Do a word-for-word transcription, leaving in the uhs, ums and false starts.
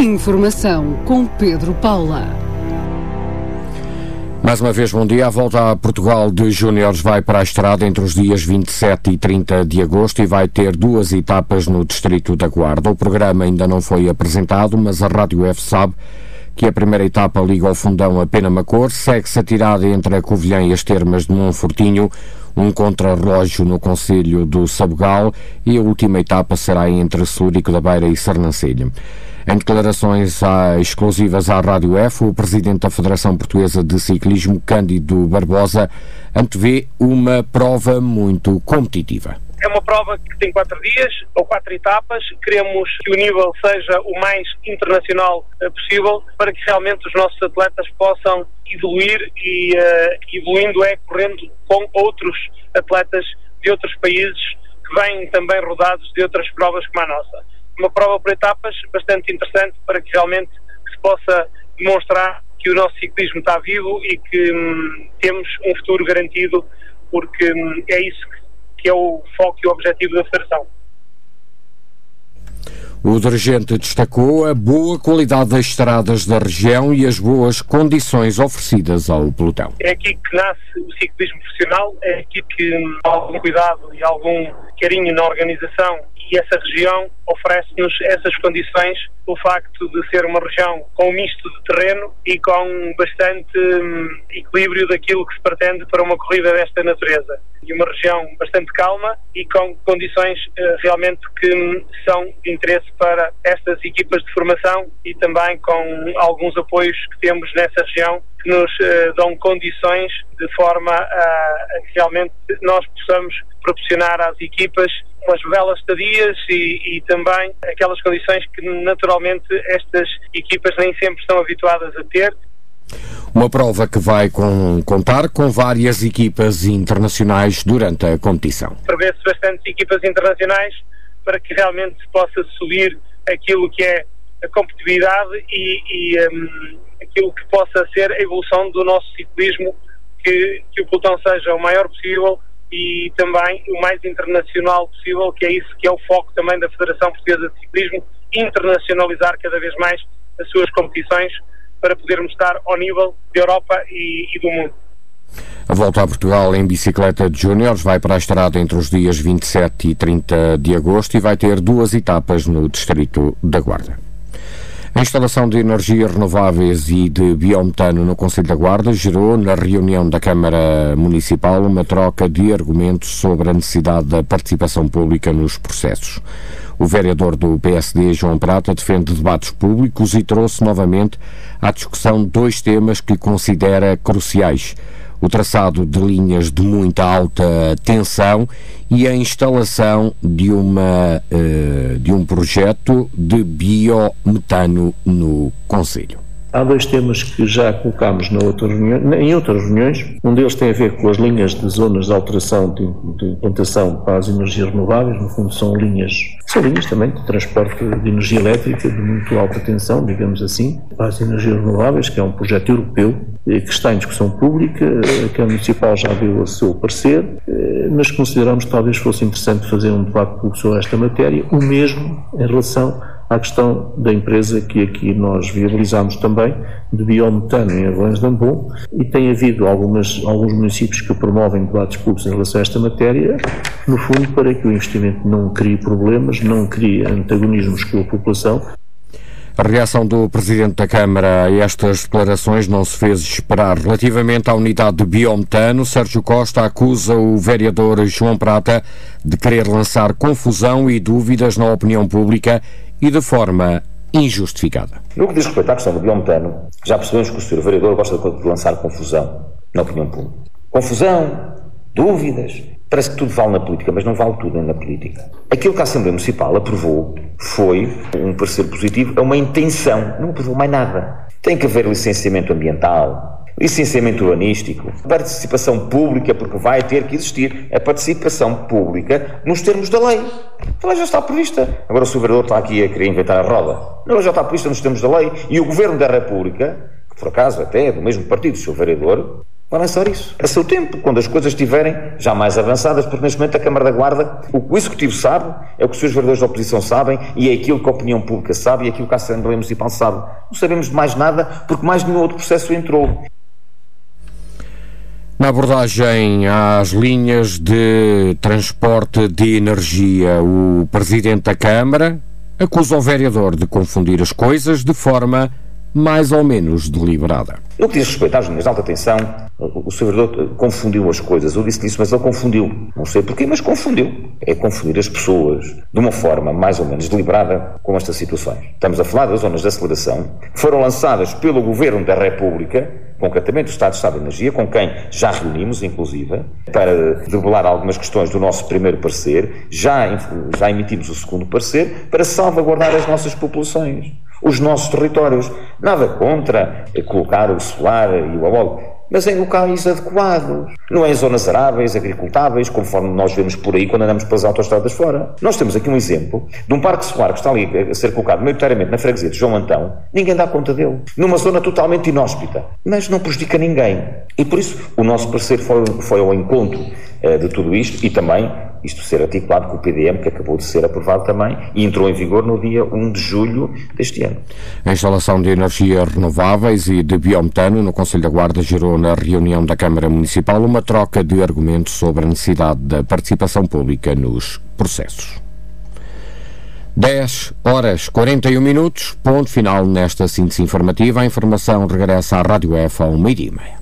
Informação com Pedro Paula. Mais uma vez, bom dia. A volta a Portugal de Júniores vai para a estrada entre os dias vinte e sete e trinta de agosto e vai ter duas etapas no Distrito da Guarda. O programa ainda não foi apresentado, mas a Rádio F sabe que a primeira etapa liga ao Fundão a Penamacor, segue-se a tirada entre a Covilhã e as Termas de Monfortinho, um contrarrelógio no concelho do Sabugal e a última etapa será entre Celúrico da Beira e Sernancelho. Em declarações à, exclusivas à Rádio F, o presidente da Federação Portuguesa de Ciclismo, Cândido Barbosa, antevê uma prova muito competitiva. É uma prova que tem quatro dias, ou quatro etapas. Queremos que o nível seja o mais internacional uh, possível, para que realmente os nossos atletas possam evoluir e, uh, evoluindo é correndo com outros atletas de outros países que vêm também rodados de outras provas como a nossa. Uma prova por etapas bastante interessante para que realmente se possa demonstrar que o nosso ciclismo está vivo e que hum, temos um futuro garantido, porque hum, é isso que é o foco e o objetivo da Federação. O dirigente destacou a boa qualidade das estradas da região e as boas condições oferecidas ao pelotão. É aqui que nasce o ciclismo profissional, é aqui que hum, há algum cuidado e algum carinho na organização, e essa região oferece-nos essas condições, o facto de ser uma região com um misto de terreno e com bastante hum, equilíbrio daquilo que se pretende para uma corrida desta natureza. E uma região bastante calma e com condições uh, realmente que hum, são de interesse para estas equipas de formação e também com alguns apoios que temos nessa região que nos uh, dão condições de forma a, a que realmente nós possamos proporcionar às equipas umas belas estadias e, e também aquelas condições que naturalmente estas equipas nem sempre estão habituadas a ter. Uma prova que vai com, contar com várias equipas internacionais durante a competição. Prevê-se bastantes equipas internacionais para que realmente se possa subir aquilo que é a competitividade e, e um, aquilo que possa ser a evolução do nosso ciclismo, que, que o pelotão seja o maior possível e também o mais internacional possível, que é isso que é o foco também da Federação Portuguesa de Ciclismo, internacionalizar cada vez mais as suas competições para podermos estar ao nível da Europa e, e do mundo. A volta a Portugal em bicicleta de júniores vai para a estrada entre os dias vinte e sete e trinta de agosto e vai ter duas etapas no Distrito da Guarda. A instalação de energias renováveis e de biometano no Concelho da Guarda gerou, na reunião da Câmara Municipal, uma troca de argumentos sobre a necessidade da participação pública nos processos. O vereador do P S D, João Prata, defende debates públicos e trouxe novamente à discussão dois temas que considera cruciais: o traçado de linhas de muita alta tensão e a instalação de, uma, uh, de um projeto de biometano no concelho. Há dois temas que já colocámos na outra reunião, em outras reuniões. Um deles tem a ver com as linhas de zonas de alteração de, de implantação para as energias renováveis. No fundo são linhas, são linhas também de transporte de energia elétrica de muito alta tensão, digamos assim, para as energias renováveis, que é um projeto europeu que está em discussão pública. A Câmara Municipal já deu o seu parecer, mas consideramos que talvez fosse interessante fazer um debate público sobre esta matéria, o mesmo em relação à questão da empresa que aqui nós viabilizamos também, de biometano em Arlães de Ambon, e tem havido algumas, alguns municípios que promovem debates públicos em relação a esta matéria, no fundo para que o investimento não crie problemas, não crie antagonismos com a população. A reação do Presidente da Câmara a estas declarações não se fez esperar. Relativamente à unidade de biometano, Sérgio Costa acusa o vereador João Prata de querer lançar confusão e dúvidas na opinião pública e de forma injustificada. No que diz respeito à questão do biometano, já percebemos que o senhor vereador gosta de lançar confusão na opinião pública. Confusão, dúvidas, parece que tudo vale na política, mas não vale tudo na política. Aquilo que a Assembleia Municipal aprovou foi um parecer positivo, é uma intenção, não aprovou mais nada. Tem que haver licenciamento ambiental, licenciamento urbanístico, participação pública, porque vai ter que existir a participação pública nos termos da lei. A lei já está prevista. Agora o senhor vereador está aqui a querer inventar a roda. A lei já está prevista nos termos da lei e o Governo da República, que por acaso até é do mesmo partido do senhor vereador, Vai lançar isso a seu tempo, quando as coisas estiverem já mais avançadas, porque neste momento a Câmara da Guarda, o que o Executivo sabe, é o que os seus vereadores da oposição sabem e é aquilo que a opinião pública sabe e é aquilo que a Assembleia Municipal sabe. Não sabemos de mais nada porque mais nenhum outro processo entrou. Na abordagem às linhas de transporte de energia, o Presidente da Câmara acusa o vereador de confundir as coisas de forma mais ou menos deliberada. No que diz respeito às linhas de alta tensão, o seu vereador confundiu as coisas. Eu disse isso, mas ele confundiu. Não sei porquê, mas confundiu. É confundir as pessoas de uma forma mais ou menos deliberada com estas situações. Estamos a falar das zonas de aceleração que foram lançadas pelo Governo da República, concretamente o Estado de Estado de Energia, com quem já reunimos, inclusive, para debelar algumas questões do nosso primeiro parecer. Já, já emitimos o segundo parecer para salvaguardar as nossas populações, os nossos territórios. Nada contra colocar o solar e o eólico, mas em locais adequados, não é em zonas aráveis, agricultáveis, conforme nós vemos por aí quando andamos pelas autoestradas fora. Nós temos aqui um exemplo de um parque solar que está ali a ser colocado maioritariamente na freguesia de João Antão, ninguém dá conta dele, numa zona totalmente inóspita, mas não prejudica ninguém. E por isso o nosso parecer foi, foi ao encontro uh, de tudo isto e também isto ser articulado com o P D M, que acabou de ser aprovado também e entrou em vigor no dia primeiro de julho deste ano. A instalação de energias renováveis e de biometano no Conselho da Guarda gerou na reunião da Câmara Municipal uma troca de argumentos sobre a necessidade da participação pública nos processos. dez horas quarenta e um minutos, ponto final nesta síntese informativa. A informação regressa à Rádio F ao meio-dia e meia.